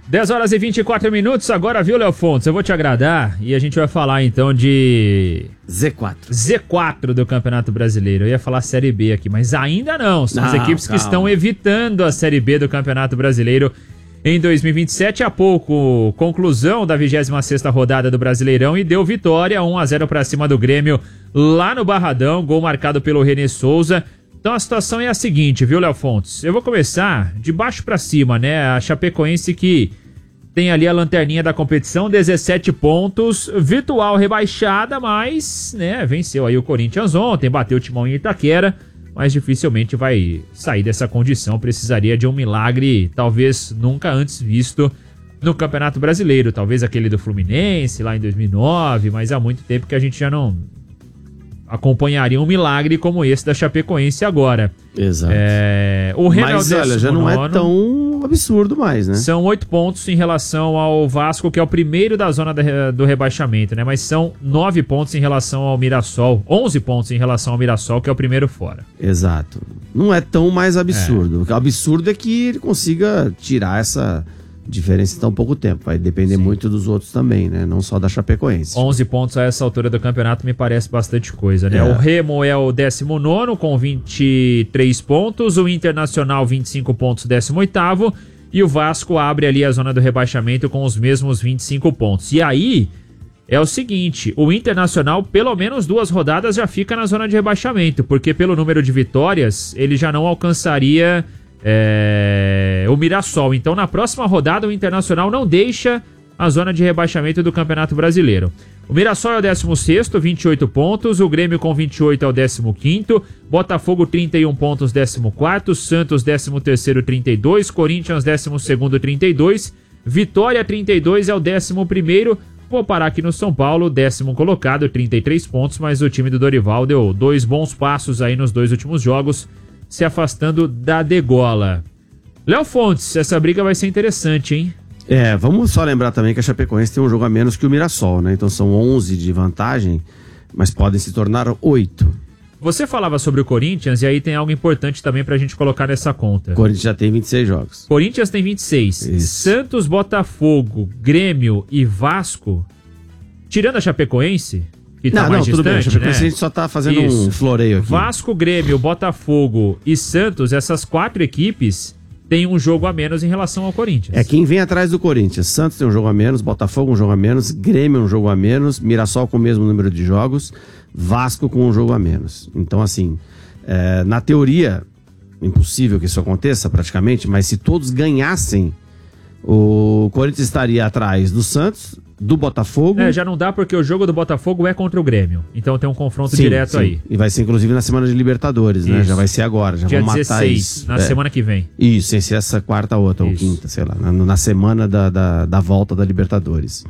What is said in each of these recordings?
10 horas e 24 minutos agora, viu, Léo Fontes? Eu vou te agradar e a gente vai falar então de... Z4 do Campeonato Brasileiro. Eu ia falar Série B aqui, mas ainda não. São as equipes que estão evitando a Série B do Campeonato Brasileiro em 2027. Há pouco, conclusão da 26ª rodada do Brasileirão e deu vitória 1-0 para cima do Grêmio lá no Barradão. Gol marcado pelo René Souza. Então a situação é a seguinte, viu, Léo Fontes? Eu vou começar de baixo pra cima, né? A Chapecoense que tem ali a lanterninha da competição, 17 pontos, virtual rebaixada, mas, né, venceu aí o Corinthians ontem, bateu o Timão em Itaquera, mas dificilmente vai sair dessa condição, precisaria de um milagre, talvez nunca antes visto no Campeonato Brasileiro, talvez aquele do Fluminense lá em 2009, mas há muito tempo que a gente já não acompanharia um milagre como esse da Chapecoense agora. Exato. O Remo mas olha, já não é tão absurdo mais, né? São 8 pontos em relação ao Vasco, que é o primeiro da zona do rebaixamento, né? Mas são 9 pontos em relação ao Mirassol, 11 pontos em relação ao Mirassol, que é o primeiro fora. Exato. Não é tão mais absurdo. O absurdo é que ele consiga tirar essa diferença em tão pouco tempo. Vai depender muito dos outros também, né? Não só da Chapecoense. 11 pontos a essa altura do campeonato me parece bastante coisa, né? O Remo é o 19º com 23 pontos, o Internacional 25 pontos, 18º, e o Vasco abre ali a zona do rebaixamento com os mesmos 25 pontos. E aí é o seguinte, o Internacional pelo menos 2 rodadas já fica na zona de rebaixamento, porque pelo número de vitórias ele já não alcançaria o Mirassol. Então na próxima rodada o Internacional não deixa a zona de rebaixamento do Campeonato Brasileiro. O Mirassol é o 16º, 28 pontos, o Grêmio com 28 é o 15º, Botafogo 31 pontos, 14º, Santos 13º, 32, Corinthians 12º, 32, Vitória 32 é o 11º. Vou parar aqui no São Paulo, 10º colocado, 33 pontos, mas o time do Dorival deu 2 bons passos aí nos 2 últimos jogos, se afastando da degola. Léo Fontes, essa briga vai ser interessante, hein? Vamos só lembrar também que a Chapecoense tem um jogo a menos que o Mirassol, né? Então são 11 de vantagem, mas podem se tornar 8. Você falava sobre o Corinthians e aí tem algo importante também pra gente colocar nessa conta. O Corinthians já tem 26 jogos. Corinthians tem 26. Isso. Santos, Botafogo, Grêmio e Vasco, tirando a Chapecoense, que tá mais tudo distante, bem. A né? gente só tá fazendo um floreio aqui. Vasco, Grêmio, Botafogo e Santos, essas 4 equipes têm um jogo a menos em relação ao Corinthians. Quem vem atrás do Corinthians. Santos tem um jogo a menos, Botafogo um jogo a menos, Grêmio um jogo a menos, Mirassol com o mesmo número de jogos, Vasco com um jogo a menos. Então, assim, na teoria, impossível que isso aconteça praticamente, mas se todos ganhassem, o Corinthians estaria atrás do Santos, do Botafogo. Já não dá porque o jogo do Botafogo é contra o Grêmio. Então tem um confronto direto aí. E vai ser inclusive na semana de Libertadores, né? Já vai ser agora. Já dia vão matar 16, isso. na semana que vem. Isso, sem ser essa quarta outra, ou quinta, sei lá. Na semana da volta da Libertadores.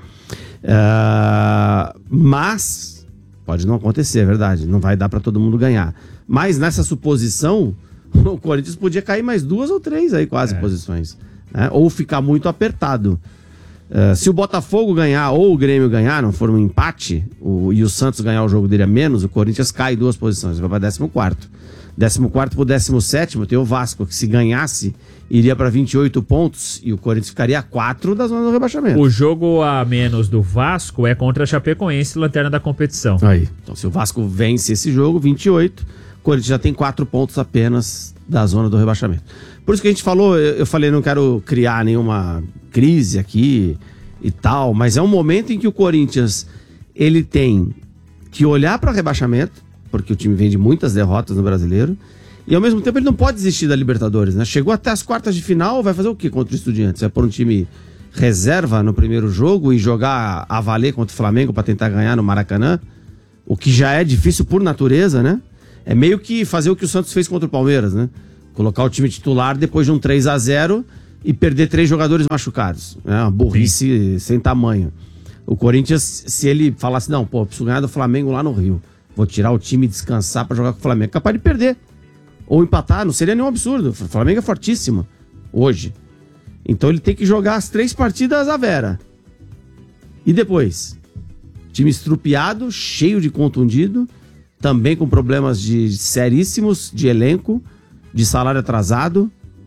Mas pode não acontecer, é verdade. Não vai dar pra todo mundo ganhar. Mas nessa suposição, o Corinthians podia cair mais 2 ou 3 aí, quase posições. Né? Ou ficar muito apertado. Se o Botafogo ganhar ou o Grêmio ganhar, não for um empate, e o Santos ganhar o jogo dele a menos, o Corinthians cai 2 posições, vai para 14º. 14º pro 17º, tem o Vasco, que se ganhasse, iria para 28 pontos, e o Corinthians ficaria a 4 da zona do rebaixamento. O jogo a menos do Vasco é contra a Chapecoense, lanterna da competição. Aí. Então se o Vasco vence esse jogo, 28, o Corinthians já tem 4 pontos apenas da zona do rebaixamento. Por isso que a gente falou, eu falei, não quero criar nenhuma crise aqui e tal, mas é um momento em que o Corinthians, ele tem que olhar para o rebaixamento, porque o time vem de muitas derrotas no Brasileiro, e ao mesmo tempo ele não pode desistir da Libertadores, né? Chegou até as quartas de final, vai fazer o quê contra o Estudiantes? Vai pôr um time reserva no primeiro jogo e jogar a valer contra o Flamengo para tentar ganhar no Maracanã? O que já é difícil por natureza, né? É meio que fazer o que o Santos fez contra o Palmeiras, né? Colocar o time titular depois de um 3-0 e perder 3 jogadores machucados. É uma burrice sem tamanho. O Corinthians, se ele falasse, não, preciso ganhar do Flamengo lá no Rio, vou tirar o time e descansar pra jogar com o Flamengo, é capaz de perder. Ou empatar, não seria nenhum absurdo. O Flamengo é fortíssimo hoje. Então ele tem que jogar as 3 partidas à vera. E depois? Time estrupiado, cheio de contundido, também com problemas seríssimos de elenco, de salário atrasado.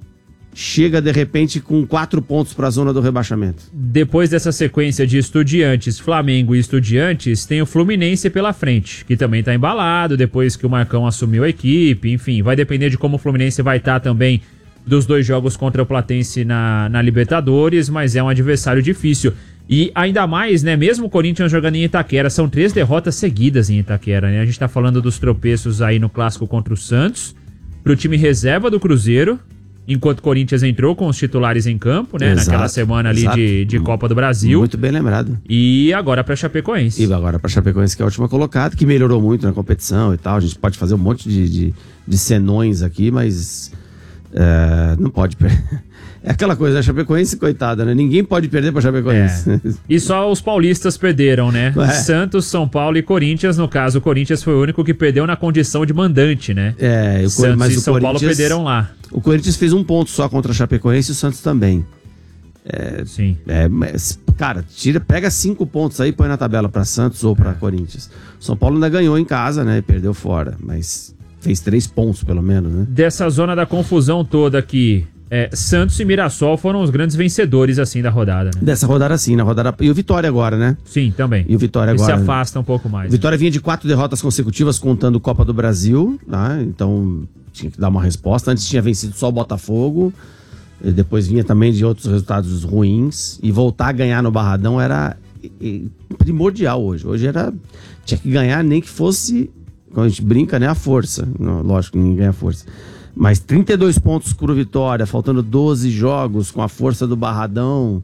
chega de repente com 4 pontos para a zona do rebaixamento. Depois dessa sequência de Estudiantes, Flamengo e Estudiantes, tem o Fluminense pela frente, que também tá embalado depois que o Marcão assumiu a equipe. Enfim, vai depender de como o Fluminense vai estar também dos 2 jogos contra o Platense na Libertadores, mas é um adversário difícil. E ainda mais, né, mesmo o Corinthians jogando em Itaquera, são 3 derrotas seguidas em Itaquera, né? A gente tá falando dos tropeços aí no clássico contra o Santos, pro time reserva do Cruzeiro, enquanto o Corinthians entrou com os titulares em campo, né? Exato, naquela semana ali de Copa do Brasil. Muito bem lembrado. E agora pra Chapecoense. E agora pra Chapecoense, que é a última colocada, que melhorou muito na competição e tal. A gente pode fazer um monte de senões aqui, mas não pode perder. É aquela coisa, a Chapecoense, coitada, né? Ninguém pode perder pra Chapecoense. E só os paulistas perderam, né? Santos, São Paulo e Corinthians. No caso, o Corinthians foi o único que perdeu na condição de mandante, né? Santos mas e São Paulo perderam lá. O Corinthians fez 1 ponto só contra a Chapecoense e o Santos também. Sim. Cara, pega 5 pontos aí e põe na tabela pra Santos ou pra Corinthians. São Paulo ainda ganhou em casa, né? Perdeu fora, mas fez 3 pontos pelo menos, né? Dessa zona da confusão toda aqui, Santos e Mirassol foram os grandes vencedores, assim, da rodada, né? Dessa rodada, sim, na rodada. E o Vitória agora, né? Sim, também. E o Vitória agora. Se afasta um pouco mais. O Vitória vinha de 4 derrotas consecutivas, contando Copa do Brasil, né? Então tinha que dar uma resposta. Antes tinha vencido só o Botafogo, e depois vinha também de outros resultados ruins. E voltar a ganhar no Barradão era primordial hoje. Hoje tinha que ganhar, nem que fosse, quando a gente brinca, né? A força. Não, lógico que ninguém ganha a força. Mas 32 pontos pro Vitória, faltando 12 jogos, com a força do Barradão,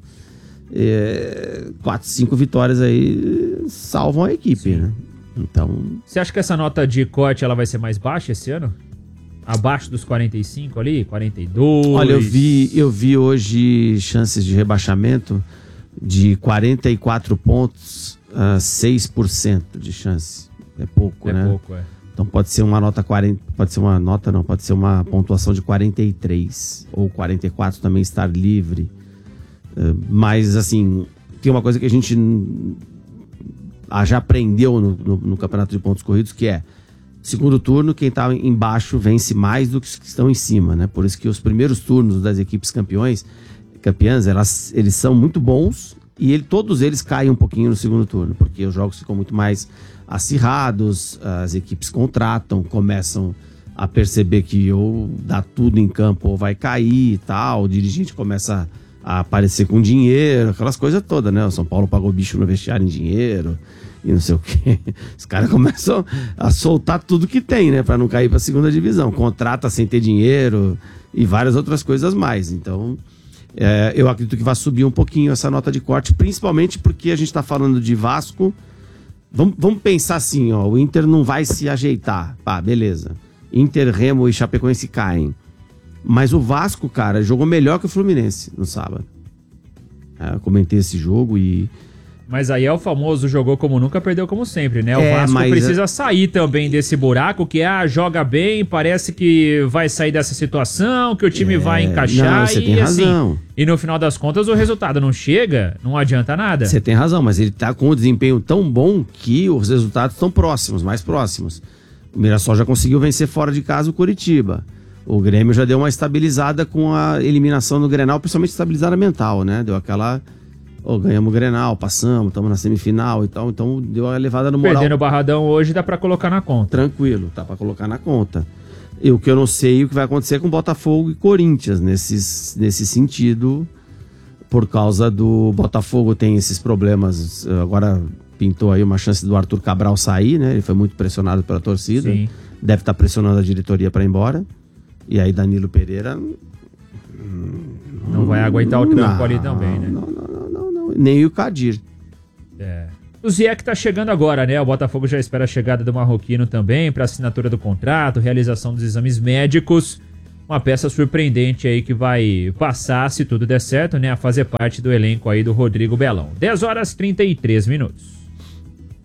4, 5 vitórias aí salvam a equipe, né? Então... Você acha que essa nota de corte ela vai ser mais baixa esse ano? Abaixo dos 45 ali? 42? Olha, eu vi hoje chances de rebaixamento de 44 pontos a 6% de chance. É pouco, né? É pouco, Então pode ser uma nota 40, pode ser uma pontuação de 43 ou 44 também estar livre. Mas assim, tem uma coisa que a gente já aprendeu no campeonato de pontos corridos, que é segundo turno, quem tá embaixo vence mais do que os que estão em cima, né? Por isso que os primeiros turnos das equipes campeãs, eles são muito bons e todos eles caem um pouquinho no segundo turno, porque os jogos ficam muito mais acirrados, as equipes contratam, começam a perceber que ou dá tudo em campo ou vai cair e tal, o dirigente começa a aparecer com dinheiro, aquelas coisas todas, né? O São Paulo pagou bicho no vestiário em dinheiro e não sei o quê. Os caras começam a soltar tudo que tem, né? Pra não cair pra segunda divisão. Contrata sem ter dinheiro e várias outras coisas mais. Então, eu acredito que vai subir um pouquinho essa nota de corte, principalmente porque a gente tá falando de Vasco. Vamos pensar assim, ó, o Inter não vai se ajeitar. Pá, beleza. Inter, Remo e Chapecoense caem. Mas o Vasco, cara, jogou melhor que o Fluminense no sábado. Eu comentei esse jogo e... Mas aí é o famoso jogou como nunca, perdeu como sempre, né? O Vasco precisa sair também desse buraco que joga bem, parece que vai sair dessa situação, que o time vai encaixar. Não, você tem razão. E no final das contas o resultado não chega, não adianta nada. Você tem razão, mas ele tá com um desempenho tão bom que os resultados estão próximos, mais próximos. O Mirassol já conseguiu vencer fora de casa o Coritiba. O Grêmio já deu uma estabilizada com a eliminação no Grenal, principalmente estabilizada mental, né? Deu aquela... ganhamos o Grenal, passamos, estamos na semifinal e tal, então deu uma levada no moral. Perdendo o Barradão hoje dá pra colocar na conta. Tranquilo, tá pra colocar na conta. E o que eu não sei o que vai acontecer com Botafogo e Corinthians nesse sentido, por causa do Botafogo tem esses problemas, agora pintou aí uma chance do Arthur Cabral sair, né? Ele foi muito pressionado pela torcida. Sim. Deve estar pressionando a diretoria para ir embora. E aí Danilo Pereira... Não vai aguentar o trampo ali também, né? Não. Nem o Kadir. O Ziyech tá chegando agora, né? O Botafogo já espera a chegada do marroquino também para assinatura do contrato, realização dos exames médicos. Uma peça surpreendente aí que vai passar, se tudo der certo, né? A fazer parte do elenco aí do Rodrigo Belão. 10 horas e 33 minutos.